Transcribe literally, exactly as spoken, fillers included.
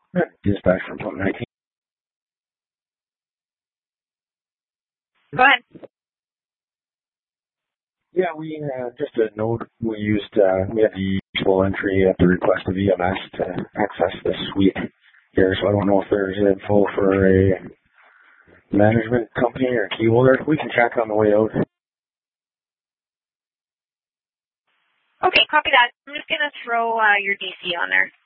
Yeah, dispatch from twenty nineteen. Go ahead. Yeah, we, uh, just a note, we used, uh, we had the useful entry at the request of E M S to access the suite here, so I don't know if there's info for a management company or key holder. We can check on the way out. Okay, copy that. I'm just going to throw uh, your D C on there.